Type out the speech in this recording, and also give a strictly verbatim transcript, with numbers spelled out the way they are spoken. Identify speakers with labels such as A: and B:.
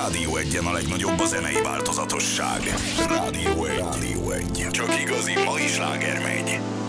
A: Rádió Egyen a legnagyobb a zenei változatosság. Rádió egy. Rádió egy. Csak igazi mai sláger megy.